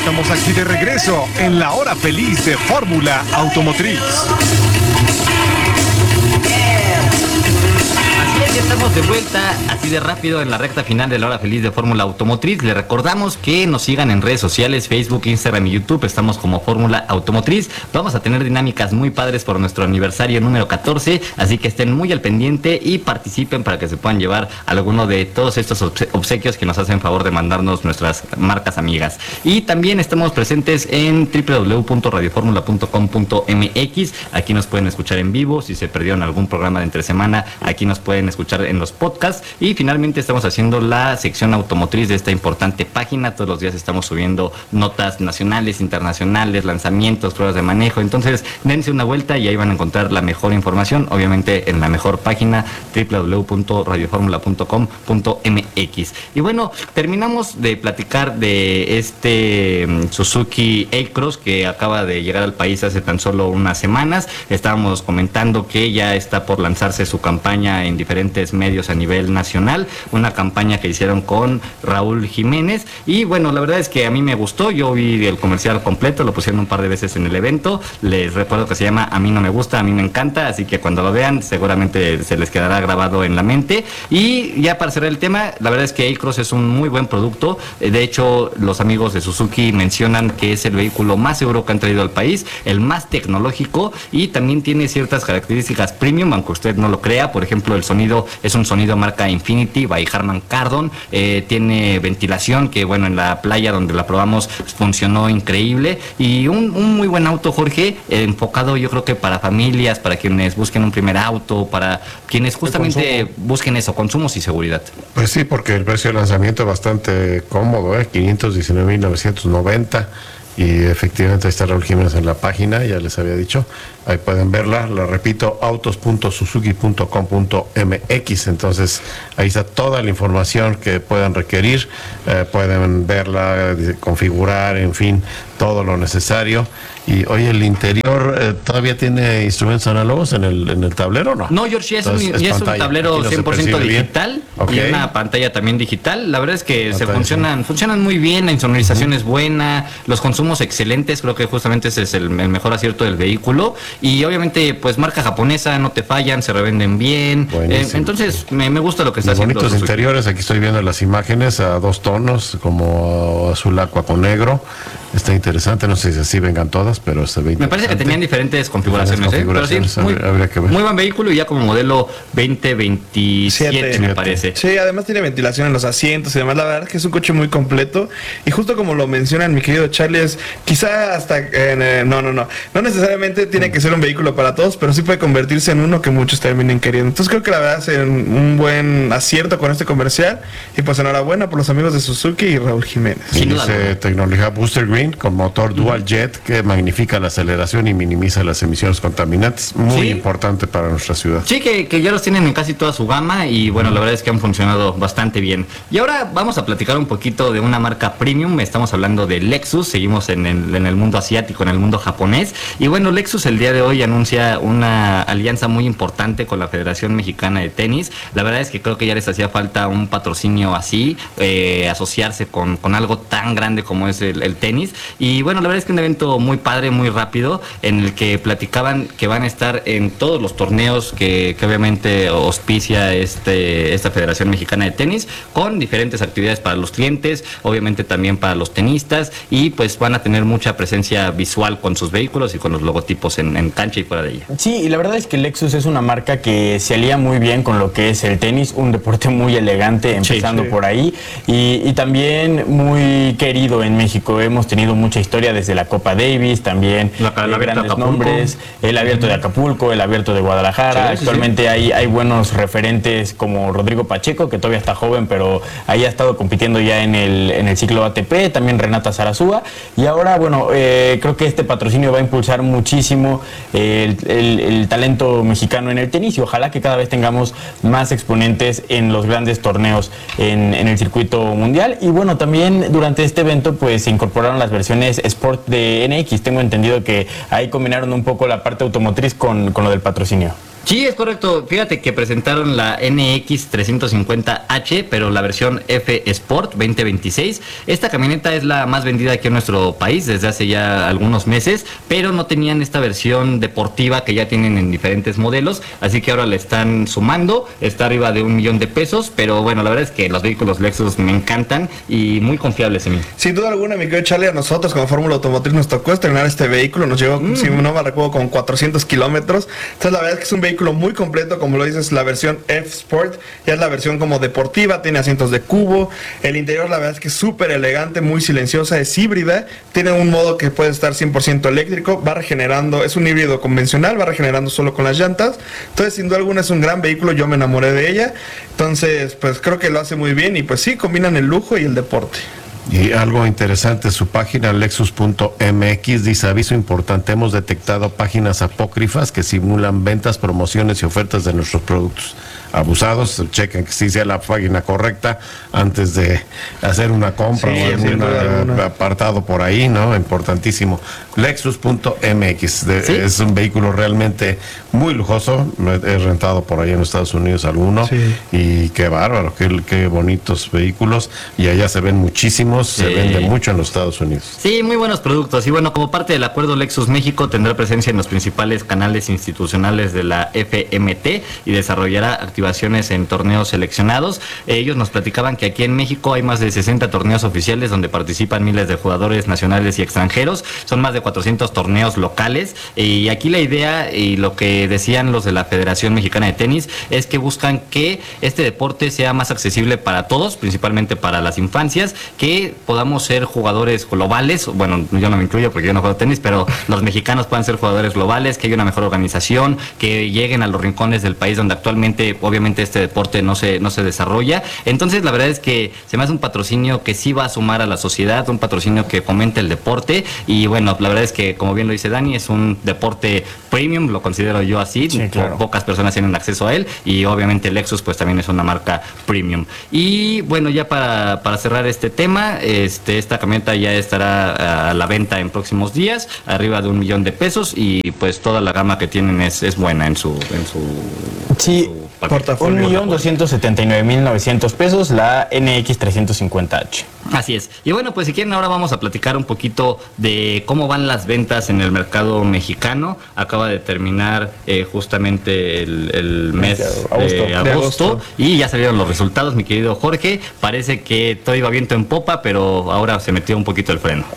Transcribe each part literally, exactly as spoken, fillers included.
estamos aquí de regreso en la hora feliz de Fórmula Automotriz. Ya estamos de vuelta, así de rápido, en la recta final de la hora feliz de Fórmula Automotriz. Le recordamos que nos sigan en redes sociales, Facebook, Instagram y YouTube. Estamos como Fórmula Automotriz. Vamos a tener dinámicas muy padres por nuestro aniversario número catorce, así que estén muy al pendiente y participen para que se puedan llevar alguno de todos estos obsequios que nos hacen favor de mandarnos nuestras marcas amigas. Y también estamos presentes en doble u doble u doble u punto radio fórmula punto com punto m x. Aquí nos pueden escuchar en vivo. Si se perdieron algún programa de entre semana, aquí nos pueden escuchar en los podcasts. Y finalmente estamos haciendo la sección automotriz de esta importante página. Todos los días estamos subiendo notas nacionales, internacionales, lanzamientos, pruebas de manejo. Entonces dense una vuelta y ahí van a encontrar la mejor información, obviamente en la mejor página, doble u doble u doble u punto radio fórmula punto com punto m x. Y bueno, terminamos de platicar de este um, Suzuki A-Cross que acaba de llegar al país hace tan solo unas semanas. Estábamos comentando que ya está por lanzarse su campaña en diferentes medios a nivel nacional, una campaña que hicieron con Raúl Jiménez, y bueno, la verdad es que a mí me gustó. Yo vi el comercial completo, lo pusieron un par de veces en el evento. Les recuerdo que se llama A mí no me gusta, a mí me encanta, así que cuando lo vean seguramente se les quedará grabado en la mente. Y ya para cerrar el tema, la verdad es que A-Cross es un muy buen producto. De hecho, los amigos de Suzuki mencionan que es el vehículo más seguro que han traído al país, el más tecnológico, y también tiene ciertas características premium, aunque usted no lo crea. Por ejemplo, el sonido es un sonido marca Infinity by Harman Kardon. Eh, tiene ventilación que, bueno, en la playa donde la probamos funcionó increíble, y un, un muy buen auto, Jorge, eh, enfocado yo creo que para familias, para quienes busquen un primer auto, para quienes justamente busquen eso, consumos y seguridad. Pues sí, porque el precio de lanzamiento es bastante cómodo, ¿eh? quinientos diecinueve mil novecientos noventa. Y efectivamente ahí está Raúl Jiménez en la página, ya les había dicho, ahí pueden verla, la repito, autos punto suzuki punto com punto m x. Entonces ahí está toda la información que puedan requerir, eh, pueden verla, configurar, en fin, todo lo necesario. Y oye, el interior eh, todavía tiene instrumentos análogos en el en el tablero, ¿no? No, George, es, Entonces, un, es, es un tablero cien por ciento digital, okay, y una pantalla también digital. La verdad es que pantalla, se funcionan, sí. funcionan muy bien, la insonorización uh-huh. es buena, los consumos excelentes, creo que justamente ese es el, el mejor acierto del vehículo. Y obviamente, pues marca japonesa, no te fallan, se revenden bien. Eh, entonces, me, me gusta lo que está Los haciendo. Bonitos interiores, aquí estoy viendo las imágenes a dos tonos, como azul aqua con negro. Está interesante, no sé si así vengan todas, pero se ve Me parece que tenían diferentes configuraciones, configuraciones ¿eh? Pero sí, muy, habría que ver. Muy buen vehículo, y ya como modelo veinte veintisiete me parece. Sí, además tiene ventilación en los asientos y demás. La verdad es que es un coche muy completo, y justo como lo mencionan mi querido Charlie, es quizá hasta eh, no, no, no, no necesariamente tiene que ser un vehículo para todos, pero sí puede convertirse en uno que muchos terminen queriendo. Entonces creo que la verdad es un buen acierto con este comercial, y pues enhorabuena por los amigos de Suzuki y Raúl Jiménez. Sí, dice tecnología Booster Green con motor Dual Jet que magnifica la aceleración y minimiza las emisiones contaminantes. Muy sí. importante para nuestra ciudad. Sí, que, que ya los tienen en casi toda su gama, y bueno, la verdad es que han funcionado bastante bien. Y ahora vamos a platicar un poquito de una marca premium. Estamos hablando de Lexus, seguimos en el, en el mundo asiático, en el mundo japonés. Y bueno, Lexus el día de hoy anuncia una alianza muy importante con la Federación Mexicana de Tenis. La verdad es que creo que ya les hacía falta un patrocinio así, eh, asociarse con, con algo tan grande como es el, el tenis. Y bueno, la verdad es que un evento muy padre, muy rápido, en el que platicaban que van a estar en todos los torneos que, que obviamente auspicia este, esta Federación Mexicana de Tenis, con diferentes actividades para los clientes, obviamente también para los tenistas, y pues van a tener mucha presencia visual con sus vehículos y con los logotipos en, en cancha y fuera de ella. Sí, y la verdad es que Lexus es una marca que se alía muy bien con lo que es el tenis, un deporte muy elegante, empezando sí, sí. por ahí, y, y también muy querido en México. Hemos tenido mucha historia desde la Copa Davis, también la, la grandes nombres, el abierto de Acapulco, el abierto de Guadalajara. Sí, Actualmente sí, sí. Hay, hay buenos referentes como Rodrigo Pacheco, que todavía está joven, pero ahí ha estado compitiendo ya en el, en el ciclo A T P, también Renata Zarazúa, y ahora, bueno, eh, creo que este patrocinio va a impulsar muchísimo el, el, el talento mexicano en el tenis, y ojalá que cada vez tengamos más exponentes en los grandes torneos en, en el circuito mundial. Y bueno, también durante este evento pues se incorporaron las versiones Sport de N X. Tengo entendido que ahí combinaron un poco la parte automotriz con, con lo del patrocinio. Sí, es correcto. Fíjate que presentaron la N X trescientos cincuenta H, pero la versión F Sport veinte veintiséis. Esta camioneta es la más vendida aquí en nuestro país desde hace ya algunos meses, pero no tenían esta versión deportiva que ya tienen en diferentes modelos, así que ahora le están sumando. Está arriba de un millón de pesos, pero bueno, la verdad es que los vehículos Lexus me encantan y muy confiables en mí. Sin duda alguna, mi querido Charlie, a nosotros como Fórmula Automotriz nos tocó estrenar este vehículo, nos llevó, mm. si no me recuerdo, con cuatrocientos kilómetros. Entonces la verdad es que es un vehículo muy completo, como lo dices, la versión F Sport, ya es la versión como deportiva, tiene asientos de cubo, el interior la verdad es que es súper elegante, muy silenciosa, es híbrida, tiene un modo que puede estar cien por ciento eléctrico, va regenerando, es un híbrido convencional, va regenerando solo con las llantas. Entonces sin duda alguna es un gran vehículo, yo me enamoré de ella, entonces pues creo que lo hace muy bien y pues sí, combinan el lujo y el deporte. Y algo interesante, su página lexus punto m x dice: aviso importante, hemos detectado páginas apócrifas que simulan ventas, promociones y ofertas de nuestros productos. Abusados, chequen que sí sea la página correcta antes de hacer una compra Sí, o algún apartado por ahí, ¿no? Importantísimo. lexus punto m x, de, ¿Sí? Es un vehículo realmente muy lujoso, he rentado por ahí en los Estados Unidos alguno, Sí. y qué bárbaro, qué, qué bonitos vehículos, y allá se ven muchísimos, se Sí. vende mucho en los Estados Unidos. Sí, muy buenos productos. Y bueno, como parte del acuerdo, Lexus México tendrá presencia en los principales canales institucionales de la F M T y desarrollará activaciones en torneos seleccionados. Ellos nos platicaban que aquí en México hay más de sesenta torneos oficiales donde participan miles de jugadores nacionales y extranjeros. Son más de cuatrocientos torneos locales. Y aquí la idea y lo que decían los de la Federación Mexicana de Tenis es que buscan que este deporte sea más accesible para todos, principalmente para las infancias, que podamos ser jugadores globales. Bueno, yo no me incluyo porque yo no juego tenis, pero los mexicanos puedan ser jugadores globales, que haya una mejor organización, que lleguen a los rincones del país donde actualmente obviamente este deporte no se, no se desarrolla. Entonces la verdad es que se me hace un patrocinio que sí va a sumar a la sociedad, un patrocinio que fomente el deporte, y bueno, la verdad es que como bien lo dice Dani, es un deporte premium, lo considero yo así. Sí, claro. Po- pocas personas tienen acceso a él, y obviamente Lexus pues también es una marca premium. Y bueno, ya para, para cerrar este tema, este esta camioneta ya estará a la venta en próximos días, arriba de un millón de pesos, y pues toda la gama que tienen es, es buena en su en su, Sí, en su paquete. portafolio. un millón doscientos setenta y nueve mil novecientos pesos la N X trescientos cincuenta H. Así es. Y bueno, pues si quieren ahora vamos a platicar un poquito de cómo van las ventas en el mercado mexicano. Acaba de terminar eh, justamente el, el mes Agosto. de De agosto, agosto. y ya salieron los resultados, mi querido Jorge. Parece que todo iba viento en popa, pero ahora se metió un poquito el freno.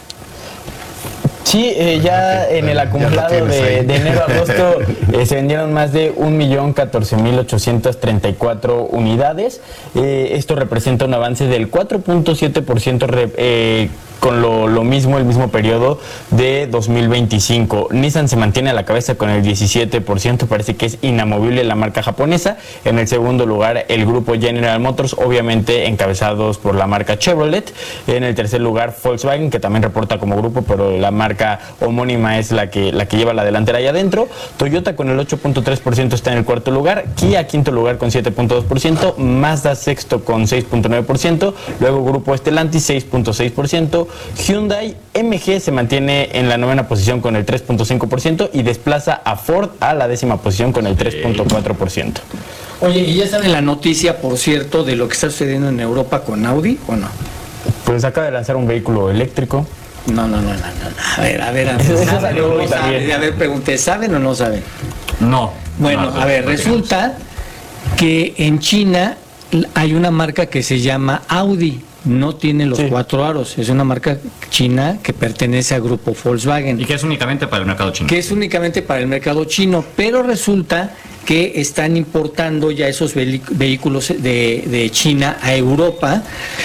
Sí, eh, ya en el Ya lo acumulado tienes de, ahí. de enero a agosto eh, se vendieron más de un millón catorce mil ochocientos treinta y cuatro unidades. Eh, esto representa un avance del cuatro punto siete por ciento re- eh, con lo, lo mismo, el mismo periodo de dos mil veinticinco. Nissan se mantiene a la cabeza con el diecisiete por ciento, parece que es inamovible la marca japonesa. En el segundo lugar, el grupo General Motors, obviamente encabezados por la marca Chevrolet. En el tercer lugar, Volkswagen, que también reporta como grupo, pero la marca homónima es la que, la que lleva la delantera ahí adentro. Toyota con el ocho punto tres por ciento está en el cuarto lugar, Kia quinto lugar con siete punto dos por ciento, Mazda sexto con seis punto nueve por ciento, luego grupo Stellantis seis punto seis por ciento, Hyundai M G se mantiene en la novena posición con el tres punto cinco por ciento y desplaza a Ford a la décima posición con el tres punto cuatro por ciento. Oye, ¿y ya saben la noticia, por cierto, de lo que está sucediendo en Europa con Audi o no? Pues acaba de lanzar un vehículo eléctrico. No, no, no, no, no. A ver, a ver, a ver. Eso ¿Saben salió o no hoy también. saben? A ver, pregunté, ¿saben o no saben? No. Bueno, No, a ver, no resulta que en China hay una marca que se llama Audi. No tiene los Sí. cuatro aros. Es una marca china que pertenece al grupo Volkswagen. Y que es únicamente para el mercado chino. Que es únicamente para el mercado chino, pero resulta que están importando ya esos vehi- vehículos de, de China a Europa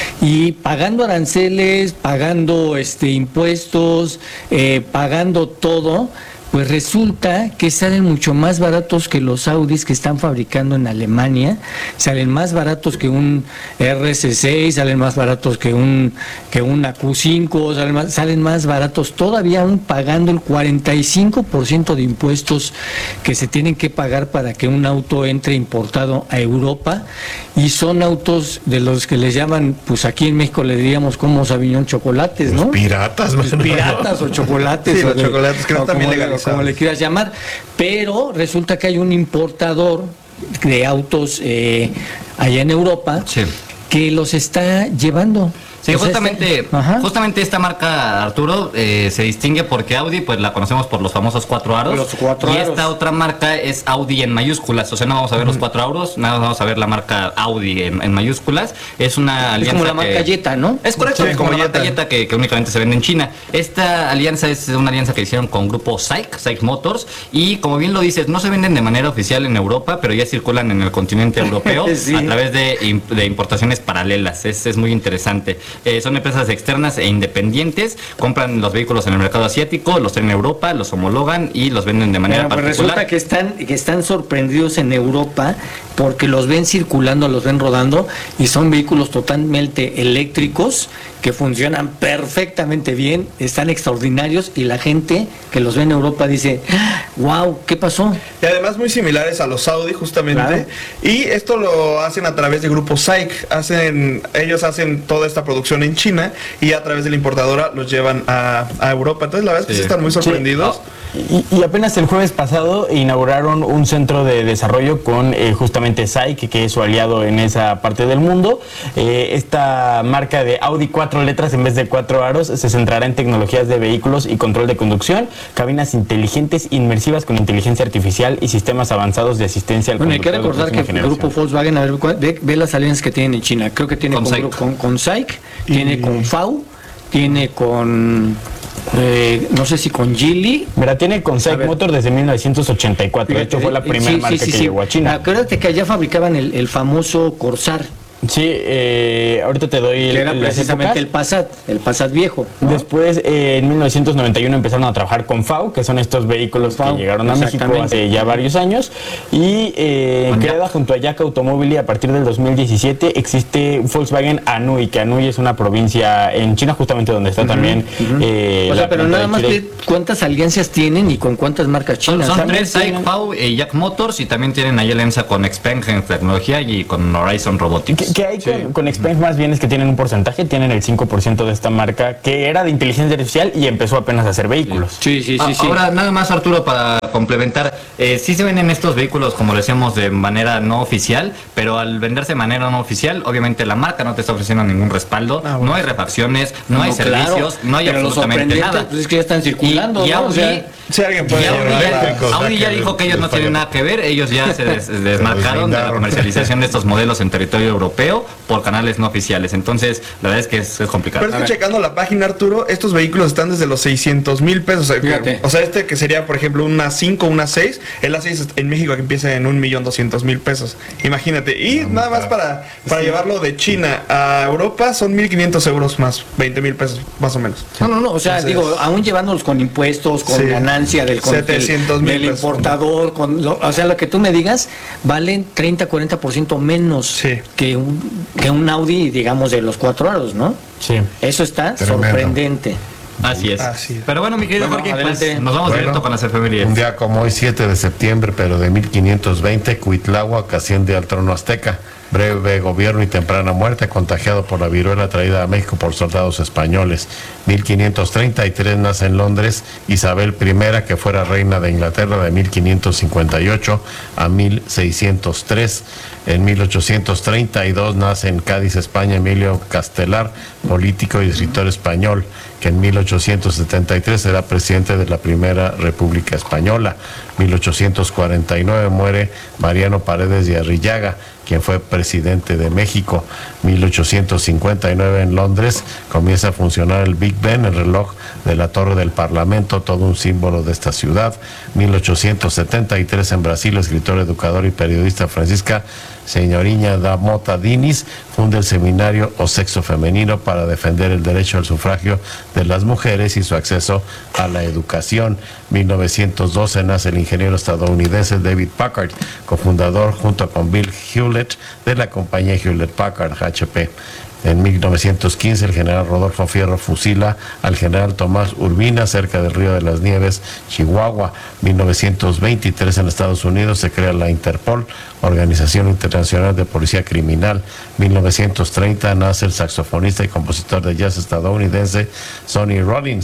y pagando aranceles, pagando este impuestos, eh, pagando todo. Pues resulta que salen mucho más baratos que los Audis que están fabricando en Alemania, salen más baratos que un R S seis, salen más baratos que un que una Q cinco, salen más, salen más baratos todavía, aún pagando el cuarenta y cinco por ciento de impuestos que se tienen que pagar para que un auto entre importado a Europa, y son autos de los que les llaman, pues aquí en México le diríamos como Sauvignon chocolates, ¿no? Piratas, Pues piratas o chocolates. Sí, o los de- chocolates que no o están bien como le- legalizados. como le quieras llamar, pero resulta que hay un importador de autos eh, allá en Europa Sí. que los está llevando. Sí, O sea, justamente, está- Ajá. justamente esta marca, Arturo, eh, se distingue porque Audi, pues la conocemos por los famosos cuatro aros. Los cuatro y aros. esta otra marca es Audi en mayúsculas. O sea, no vamos a ver los cuatro aros, nada más vamos a ver la marca Audi en, en mayúsculas. Es una Es alianza como la marca que- Jetta, ¿no? Es correcto, Sí, es como como la marca Jetta. Jetta que, que únicamente se vende en China. Esta alianza es una alianza que hicieron con grupo SAIC, SAIC Motors, y como bien lo dices, no se venden de manera oficial en Europa, pero ya circulan en el continente europeo Sí. a través de, im- de importaciones paralelas. Es, es muy interesante. Eh, son empresas externas e independientes, compran los vehículos en el mercado asiático, los traen a Europa, los homologan y los venden de manera Bueno, pues particular. resulta que están, que están sorprendidos en Europa porque los ven circulando, los ven rodando y son vehículos totalmente eléctricos que funcionan perfectamente bien, están extraordinarios y la gente que los ve en Europa dice, wow, ¿qué pasó? Y además muy similares a los Audi justamente. Claro. Y esto lo hacen a través de grupo SAIC. Hacen, ellos hacen toda esta producción en China y a través de la importadora los llevan a, a Europa. Entonces la verdad es que Sí. sí están muy sorprendidos. Y, y apenas el jueves pasado inauguraron un centro de desarrollo con eh, justamente SAIC, que es su aliado en esa parte del mundo. Eh, esta marca de Audi cuatro letras en vez de cuatro aros se centrará en tecnologías de vehículos y control de conducción, cabinas inteligentes inmersivas con inteligencia artificial y sistemas avanzados de asistencia al Bueno, hay que conductor de recordar que próxima el grupo generación. Volkswagen, a ver, ¿cuál? ve, ve las alianzas que tienen en China. Creo que tiene Con con, SAIC. gru- con, con SAIC, tiene con F A U, tiene con, eh, no sé si con Geely. Mira, tiene con A SAIC ver. Motor desde mil novecientos ochenta y cuatro. De hecho, fue la Eh, primera sí, marca sí, sí, que sí. llegó a China. Acuérdate que allá fabricaban el, el famoso Corsair, Sí, eh, ahorita te doy que era las precisamente épocas. el Passat, el Passat viejo, ¿no? Después, eh, en mil novecientos noventa y uno empezaron a trabajar con F A U, que son estos vehículos F A U, que llegaron a México exactamente. hace ya varios años. Y eh, Con creada Yak. junto a Yak Automobile a partir del dos mil diecisiete, existe Volkswagen Anhui, que Anhui es una provincia en China, justamente donde está también. eh, O sea, la pero planta nada de más Chile. ve cuántas alianzas tienen y con cuántas marcas Son, chinas. son ¿sabes? tres, SAIC, F A U y Jack Motors, y también tienen ahí alianza con Xpeng Tecnología y con Horizon Robotics. Que, que hay con, con Xpeng más bien es que tienen un porcentaje, tienen el cinco por ciento de esta marca que era de inteligencia artificial y empezó apenas a hacer vehículos. Sí, sí, sí, Ah, sí. Ahora, nada más, Arturo, para complementar, eh, sí se venden estos vehículos, como lo decíamos, de manera no oficial, pero al venderse de manera no oficial, obviamente la marca no te está ofreciendo ningún respaldo, no hay refacciones, no, hay claro, servicios, no hay pero lo absolutamente sorprendente, nada. pues, es que ya están circulando, Y, y ¿no? O Audi, sea, Si alguien y puede Audi llevar ya, eléctricos, Audi ya que dijo que ellos no les tienen fallan. nada que ver, ellos ya se des- desmarcaron de la deslindaron. comercialización de estos modelos en territorio europeo por canales no oficiales. Entonces, la verdad es que es, es complicado. Pero es que checando la página, Arturo, estos vehículos están desde los seiscientos mil pesos. O sea, que- Fíjate. o sea, este que sería, por ejemplo, una cinco, una seis. El A seis en México que empieza en un millón doscientos mil pesos. Imagínate. Y nada más para, para llevarlo de China a Europa son mil quinientos euros más, veinte mil pesos más o menos. No, no, no, o sea, Entonces- digo, aún llevándolos con impuestos, con Sí. ganancia del, con- del- setecientos mil del pesos. importador, con lo- o sea, lo que tú me digas, valen treinta, cuarenta por ciento menos Sí. que, un, que un Audi, digamos, de los cuatro aros, ¿no? Sí. Eso está Tremendo. sorprendente. Así es. Así es. Pero bueno, mi querido Bueno, Jorge, pues, adelante. nos vamos Bueno, directo con las efemérides. Un día como hoy, siete de septiembre, pero de mil quinientos veinte, Cuitláhuac asciende al trono azteca. Breve gobierno y temprana muerte, contagiado por la viruela traída a México por soldados españoles. mil quinientos treinta y tres nace en Londres Isabel I, que fuera reina de Inglaterra de mil quinientos cincuenta y ocho a mil seiscientos tres. En mil ochocientos treinta y dos nace en Cádiz, España, Emilio Castelar, político y escritor español, que en mil ochocientos setenta y tres será presidente de la Primera República Española. mil ochocientos cuarenta y nueve muere Mariano Paredes de Arrillaga, quien fue presidente de México. mil ochocientos cincuenta y nueve en Londres comienza a funcionar el Big Ben, el reloj de la Torre del Parlamento, todo un símbolo de esta ciudad. mil ochocientos setenta y tres en Brasil, escritor, educador y periodista Francisca Señoriña da Mota Diniz funda el seminario O Sexo Femenino para defender el derecho al sufragio de las mujeres y su acceso a la educación. mil novecientos doce nace el ingeniero estadounidense David Packard, cofundador junto con Bill Hewlett de la compañía Hewlett Packard, H P. En mil novecientos quince el general Rodolfo Fierro fusila al general Tomás Urbina cerca del Río de las Nieves, Chihuahua. mil novecientos veintitrés en Estados Unidos se crea la Interpol, Organización Internacional de Policía Criminal. mil novecientos treinta nace el saxofonista y compositor de jazz estadounidense Sonny Rollins.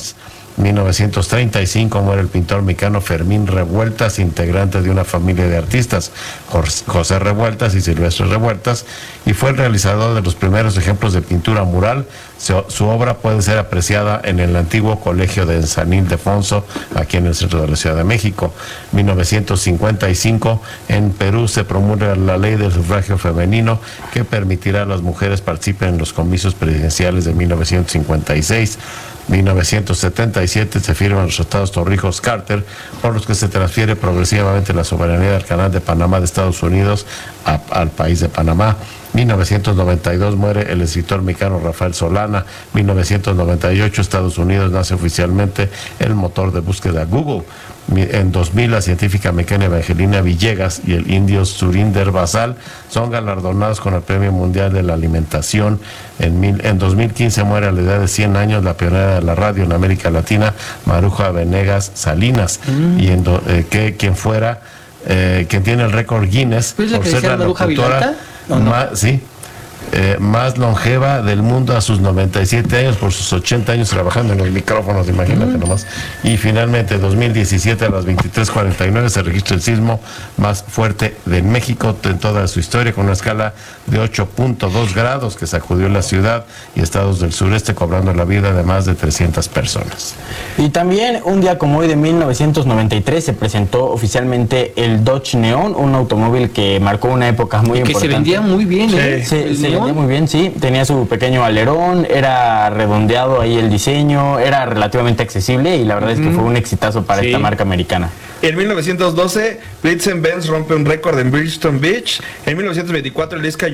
mil novecientos treinta y cinco muere el pintor mexicano Fermín Revueltas, integrante de una familia de artistas, José Revueltas y Silvestre Revueltas, y fue el realizador de los primeros ejemplos de pintura mural. Su, su obra puede ser apreciada en el antiguo Colegio de San Ildefonso, aquí en el centro de la Ciudad de México. mil novecientos cincuenta y cinco, en Perú se promulga la ley del sufragio femenino que permitirá a las mujeres participen en los comicios presidenciales de mil novecientos cincuenta y seis. mil novecientos setenta y siete se firman los tratados Torrijos-Carter, por los que se transfiere progresivamente la soberanía del Canal de Panamá de Estados Unidos a, al país de Panamá. mil novecientos noventa y dos muere el escritor mexicano Rafael Solana. mil novecientos noventa y ocho Estados Unidos nace oficialmente el motor de búsqueda Google. En dos mil la científica mexicana Evangelina Villegas y el indio Surinder Basal son galardonados con el Premio Mundial de la Alimentación. En, mil, en dos mil quince muere a la edad de cien años la pionera de la radio en América Latina, Maruja Venegas Salinas, mm. y en do, eh, que quien fuera eh, quien tiene el récord Guinness ¿Pues por ser la Maruja locutora Villalta? ¿O no? más, sí, eh, más longeva del mundo a sus noventa y siete años, por sus ochenta años trabajando en los micrófonos, imagínate mm. nomás. Y finalmente, dos mil diecisiete a las veintitrés cuarenta y nueve se registra el sismo más fuerte de México en toda su historia, con una escala de ocho punto dos grados que sacudió la ciudad y estados del sureste, cobrando la vida de más de trescientas personas. Y también un día como hoy de mil novecientos noventa y tres se presentó oficialmente el Dodge Neon, un automóvil que marcó una época muy que importante. Que se vendía muy bien, sí, ¿eh? Se, se vendía muy bien, sí. Tenía su pequeño alerón, era redondeado ahí el diseño, era relativamente accesible y la verdad mm. es que fue un exitazo para sí. esta marca americana. En mil novecientos doce, Blitzen-Benz rompe un récord en Bridgestone Beach. En mil novecientos veinticuatro, el Iska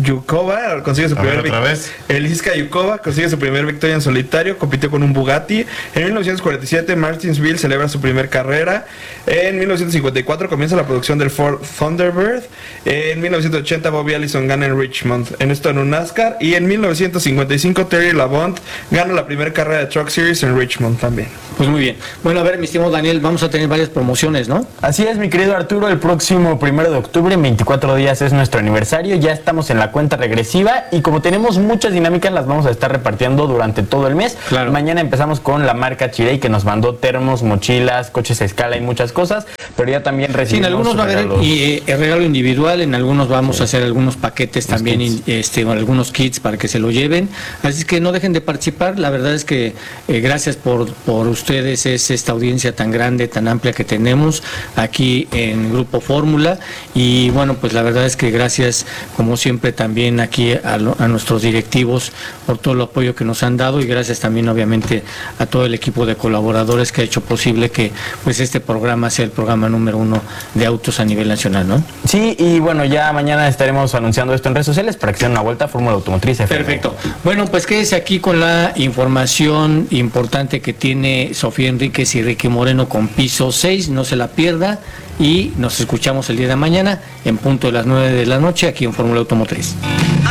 Yukova consigue su primer otra vez. El Iska Yukova consigue su primer victoria en solitario, compitió con un Bugatti. En mil novecientos cuarenta y siete, Martinsville celebra su primer carrera. En mil novecientos cincuenta y cuatro comienza la producción del Ford Thunderbird. En mil novecientos ochenta, Bobby Allison gana en Richmond, en esto en un NASCAR. Y en mil novecientos cincuenta y cinco, Terry Labonte gana la primera carrera de Truck Series en Richmond también. Pues muy bien. Bueno, a ver, mi estimado Daniel, vamos a tener varias promociones, ¿no? Así es, mi querido Arturo, el próximo primero de octubre, en veinticuatro días es nuestro aniversario, ya estamos en la cuenta regresiva y como tenemos muchas dinámicas las vamos a estar repartiendo durante todo el mes. Claro. Mañana empezamos con la marca Chirey, que nos mandó termos, mochilas, coches a escala y muchas cosas, pero ya también recibimos... Sí, en algunos va a haber y, eh, regalo individual, en algunos vamos sí. a hacer algunos paquetes Los también, kits. este, algunos kits para que se lo lleven, así que no dejen de participar. La verdad es que eh, gracias por, por ustedes, es esta audiencia tan grande, tan amplia que tenemos aquí en Grupo Fórmula, y bueno, pues la verdad es que gracias como siempre también aquí a, lo, a nuestros directivos por todo el apoyo que nos han dado, y gracias también obviamente a todo el equipo de colaboradores que ha hecho posible que pues este programa sea el programa número uno de autos a nivel nacional, ¿no? Sí, y bueno, ya mañana estaremos anunciando esto en redes sociales para que se den una vuelta a Fórmula Automotriz F M. Perfecto. Bueno, pues quédese aquí con la información importante que tiene Sofía Enríquez y Ricky Moreno con Piso seis, no se la pierda, y nos escuchamos el día de mañana en punto de las nueve de la noche aquí en Fórmula Automotriz.